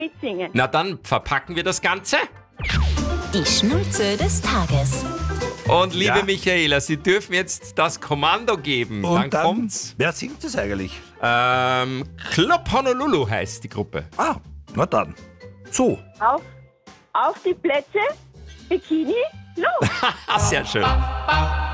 mitsingen. Na dann verpacken wir das Ganze. Die Schnulze des Tages. Und liebe Ja. Michaela, Sie dürfen jetzt das Kommando geben. Und dann kommt's. Wer singt das eigentlich? Club Honolulu heißt die Gruppe. Ah, na dann. So. Auf die Plätze, Bikini, los! Sehr schön.